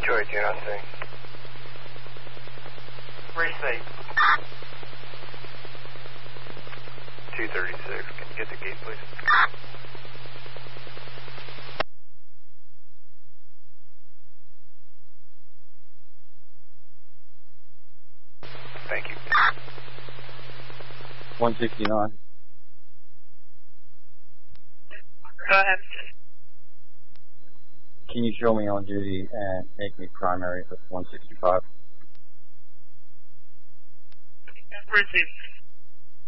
Detroit, you're on scene. Receive. 236. Can you get the gate, please? Thank you. 169. Go ahead. Can you show me on duty and make me primary for 165? Receive.